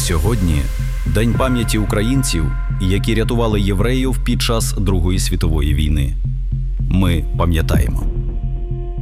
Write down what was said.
Сьогодні – День пам'яті українців, які рятували євреїв під час Другої світової війни. Ми пам'ятаємо.